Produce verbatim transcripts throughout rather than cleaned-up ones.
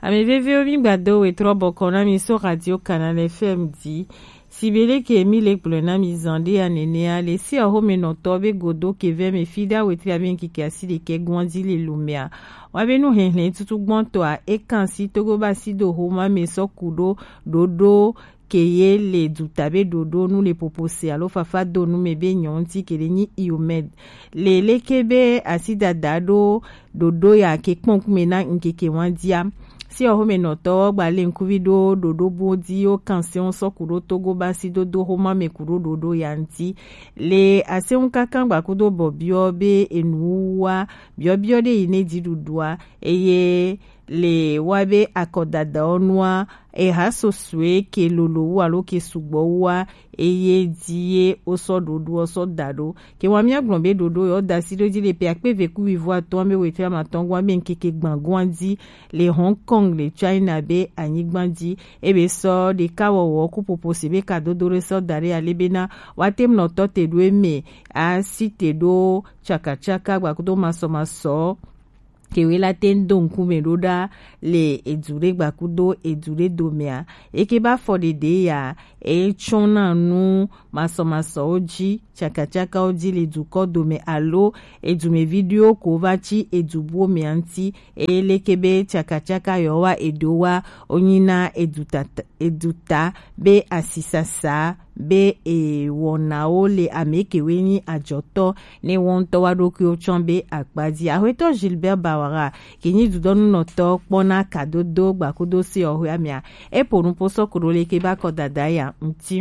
Ameveve omi gbado we trobo kona mi so radio Canal F M di. Sibele ke mi le plena mi zande anenea le si aho me notobe godo ke ve me fida we tri aben ki kasi de ke gwandi le lumia. Wabe nou henle tutu gwanto a ekansi togo basi do homa me so kudo dodo keye le dutabe dodo nou le popose alo fafa do nou me be nyonti kele ni iomed. Le le kebe asida dado dodo ya ke kponk mena nkeke wandia. Si ohome noto gbale nkuvido dodo bodi o kansion so kuro togo basi dodo homa me kuro dodo yanti le ase unkakan gba kudo bobio be enuwa biobio de ine didudua eye le wabe akodada onwa e haso swe ke lolo wa lo ke sugbo wa eye die oso dodo oso dado ke wa mi aglombe dodo yo da si do di le pe akpe veku vivo aton me we tra maton gwa me nkeke gbangwandi le Hong Kong le China be anyigbandi ebe so de kawowo ku popose be ka dodore so dare alebena watem no to te do me a si te do chaka chaka gba kudo maso maso kewe la ten don kume roda le edure gbakudo edure domea eke ba for the day ya e chona nu maso maso oji chaka chaka oji le duko dome alo edume video ko vachi edubo me anti e lekebe chaka chaka yowa edowa onyina eduta eduta be asisasa be e wona ole ameke weni ajoto ne wonto wadoki ochombe akpadi ahweto Gilbert Bawara kini dudonu noto pona kadodo gbakudo si ohwe amia e porun poso kurole ke ba kodada ya nti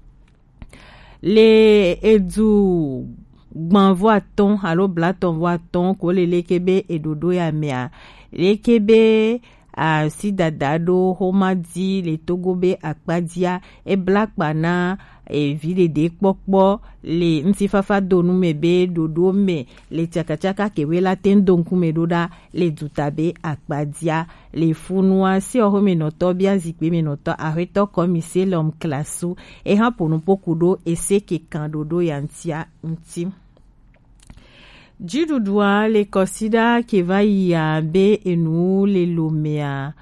le edu gban voaton alo blaton voaton ko le lekebe edodo ya mia lekebe a si dadado homadi le togobe akpadia e black bana e vide de pokpo le ntifafa donu mebe dodo me le chaka chaka kewe la tendon kume doda le dutabe akpadia le funua si oho menoto bia zikpe menoto ahweto komise lom klasu e ha ponu pokudo ese ke kandodo yantia nti Jidudua le kosida ke va ya be enu le lomea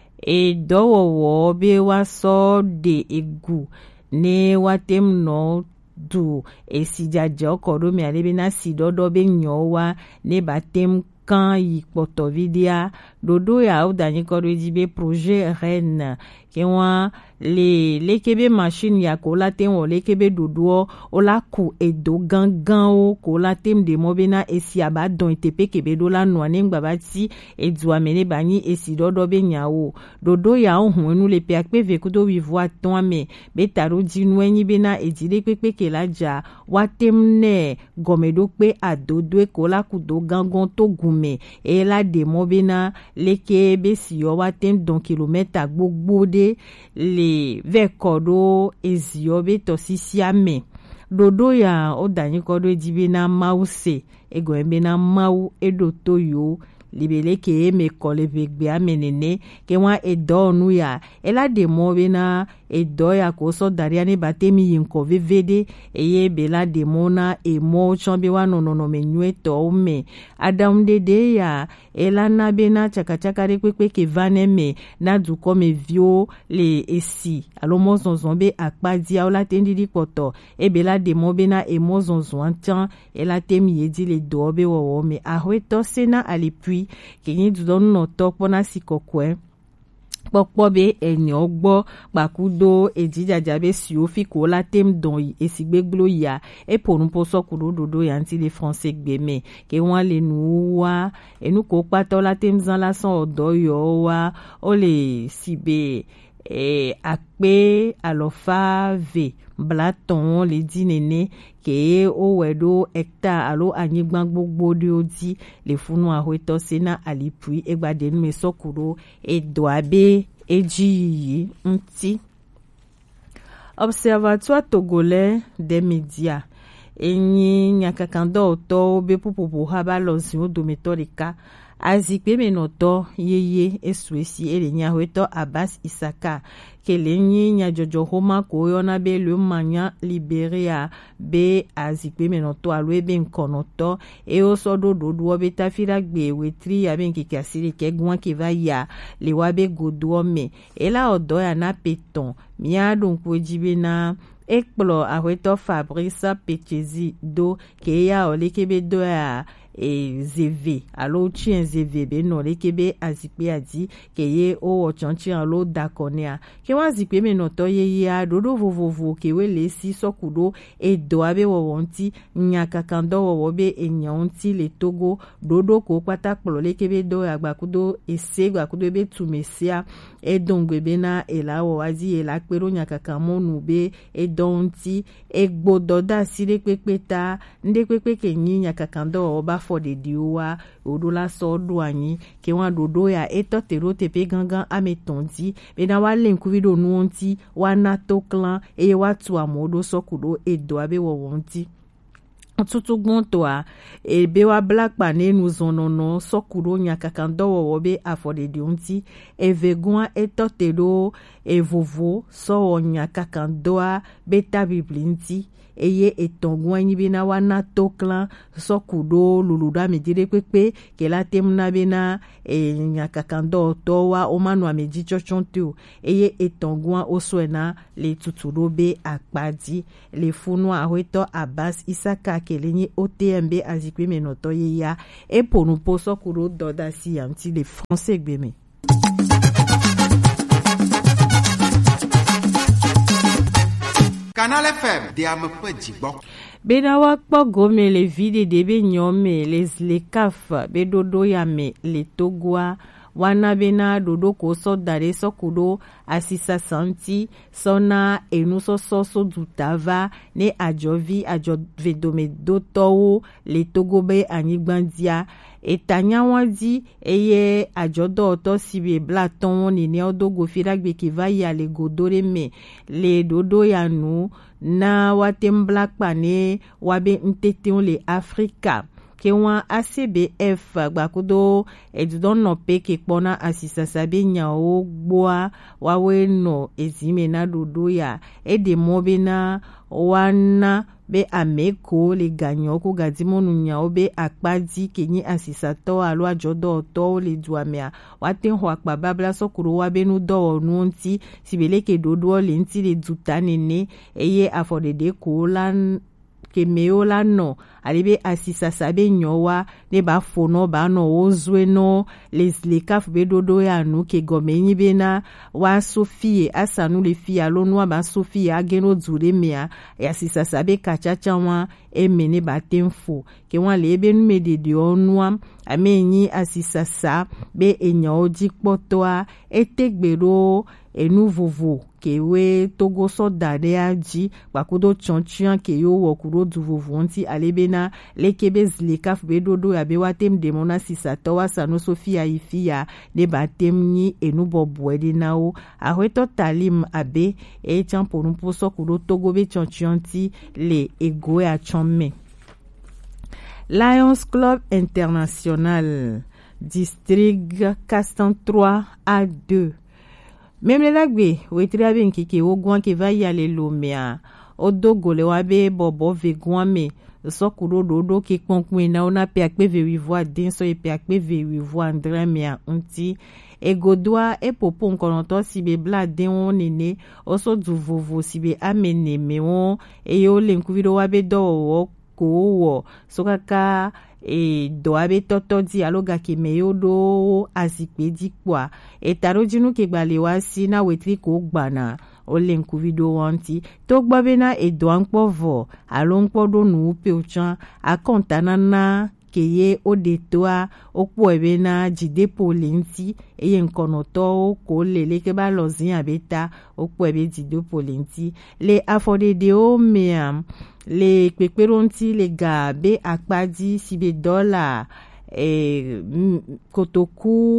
e dowowo be waso de egu ne watem no du e sijaje okoro mi alebe na sidodo be nyowa ne batem kan yi poto vidia dodo ya udani koro jibe projet reine ke wa le lekebe machine ya ko la tem o lekebe dodo o la ku edo gangan o ko la tem de mobena esi aba don tepe kebe do la no ane ngba ti edu amene bani esi dodo be nyawo dodo ya ohun enu le pe akpe ve kudo wi vo aton ame be taro dinu enyi be na ejide pepe ke la ja wa tem ne gomedo pe adodo e ko la kudo gangan to gume e la de mobena leke be si yo wa tem don kilomètre gbogbo de le ve kodo ezio be tosisi ame dodo ya odani kodo ejibe na mause ego embe na mau edo toyo libele ke me kole vegbe amenene ke wa edo nu ya ela de mo be na edo ya ko so daria ne batemi yinko vevede eye bela de mona e mo chombe wa no no no menwe to me adam de de ya ela na be na chaka chaka re pepe ke vaneme na du comme vio le esi alo mo zonzombe akpadi a la tendidi poto e bela de mo be na e mo zonzon tan ela temi yedi le dobe wo me ahweto sena alipui kenyi du don no to pona sikokwe pokpo be eni ogbo gbakudo ejijaja be si o fi ko la tem don yi esigbeglo ya e porun poso kuro dodo yanti le français gbeme ke won le nu wa enu ko pato la tem zan la son odo yo wa o le sibe e akpe alofa ve blaton le dinene ke o wedo hectare alo anyigban gbogbo de odi le funu ahweto sena alipui egbade nu mesokuro e doabe eji nti Observatoire togolais des médias enyi nyakakando oto be pupupu haba lozi odometorika azikpe menoto yeye eswesi ele nyaweto Abbas Isaka kele nyi nyajojo homa koyona be le manya Liberia be azikpe menoto alwe be nkonoto e osodo dodo be tafira gbe wetri ya ben kikasiri ke gwan ke va ya le wa be godo me ela odo ya na peton mia donc wejibe na ekplo aweto Fabrice Petchezi do ke ya olekebe do ya e zeve alo chien zeve be no lekebe azikpe adi ke ye o ochanchi alo dakonia ke wa zikpe me no to ye ya dodo vovovo ke we lesi sokudo e do abe wonti nyaka kando wo be enyanti le Togo dodo ko pata kplo lekebe do agbakudo ese gbakudo be tumesia e dongbe be na elawo azi ela pero nyaka kamonu be e donti e gbododa sire pepeta nde pepe ke nyi nyaka kando oba for de diwa odola so do anyi ke wan dodo ya eto tero tepe gangan ametondi be na wa linku video nuonti wana to clan e wa tu amodo sokudo edo abe wo wonti tutu gbonto a e be wa black pa ne nu zonono sokudo nyaka kando wo be afode de onti e vegwa eto tero e vovo so nyaka kando a beta biblinti eye etongwa nyibina wana toklan sokudo luluda medire pepe ke la temna bena e nyaka kando towa omanu ameji chochontu eye etongwa oswena le tuturobe akpadi le funu ahweto Abbas Isaka kelenye O T M B azikwe menoto ye ya e ponu po sokudo doda si anti le français gbeme. Canal F M de ame pe dzigbo. Bena wakpo gome le vide debe nyome les le kaf be dodo yame le togwa wana bena dodo ko so dare so kudo asisa santi sona enu so so so dutava ne ajovi ajove dome dotowo le togobe anyigbandia etanya wadi eye ajodo oto sibe blaton ni ne odogo firagbe ki va ya le godore me le dodo yanu na watem black pane wabe ntetion le Afrika ke wan A C B F gbakudo edudon no pe ke pona asisa sabe nya o gboa wawe no ezime na dodo ya ede mobe na wana be ameko le ganyo ko gadimonu nya obe akpadi kenyi asisa to alo ajodo to le duamea waten ho akpa babla sokuro wa benu do nunti sibele ke dodo le nti le dutanene eye afodede ko lan ke meola no alibe asisa sabe nyowa ne ba fono ba no ozwe no les le kaf be dodo ya nu ke gomenyi bena wa Sophie asanu le fi alo no ba Sophie ageno dure mea ya asisa sabe kachacha wa emene ba temfo ke wan le be nu me de de onwa amenyi asisa sa be enya oji potoa etegbero enu vovo kewe togo so dade aji bakudo chonchian ke yo wokuro du vovo nti alebena lekebe zlekaf be dodo ya be watem demona sisa towa sano Sophia ifia ne batem ni enu bobwede nao ahweto talim abe e champonu poso kuro togo be chonchian ti le ego ya chomme. Lions Club International District Castan trois à deux. Même les lagbe wetri abe nkike ogwan ke va yale lomea odogo le wabe bobo vegwan me sokuro dodo ke konkwe na ona pe akpe ve voix din so e pe akpe ve voix André mea unti egodwa e popo nkonoto sibe bla den onene oso du vovo sibe amene me won e yo le nkuvido wabe do wo ko wo sokaka e do abe toto di aloga ke meyo do azikpe di kwa e taro jinu ke gbale wa si na wetri ko gbana o le nku video wanti to gbabe na e do anpo vo alo npo do nu pe ochan akontana na keye o de toa okpo ebe na jidepo lenti eye nkonoto ko lele ke ba lozin abeta okpo ebe jidepo lenti le afodede o meam le peperonti le ga be akpadi sibe dola e kotoku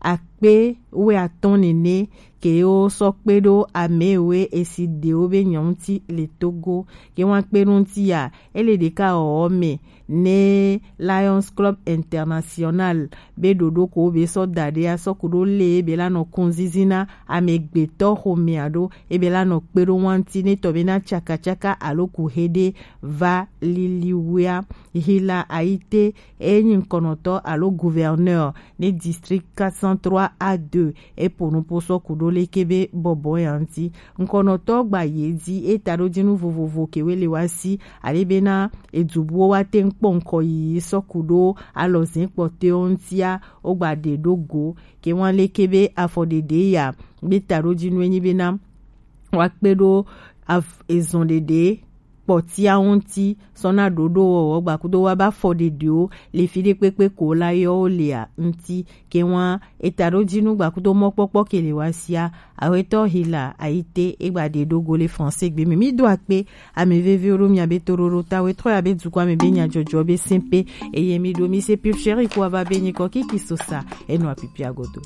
akpe we aton nene ke o so pe do amewe esi de o be nyanti le Togo ke wan pe runti ya ele de ka o me ne Lions Club International be dodo ko be so dade a so kudo le be la no kunzizina amegbeto homeado e be la no pero wanti ne to be na chaka chaka aloku hede va liliwea hila aite enyin konoto alo gouverneur ne district quatre cent trois A deux e pour nous pour so kudo le kebe bobo yanti nkonoto gba yedi e taro dinu vovovo ke wele wasi ale bena edubuo wa ten ponko yi so kudo alozin pote ontia ogba de dogo ke wan le kebe afodede ya be taro dinu enyi bena wa pedo af ezondede potia onti sona dodo ogba kudo wa ba fodede o le fide pepe ko la yo le a nti ke wan etaro dinu gba kudo mopopo ke le wasia aweto hila aite egba de dogo le français gbe mi do akpe ameveve ro mi abetororo ta we tro abe dukwa me benya jojo be simpe e yemi do mi se pil chéri ko va benyi ko ki kisosa e no apipi agodo.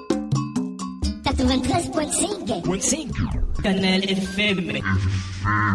quatre-vingt-treize point cinq Canal F M.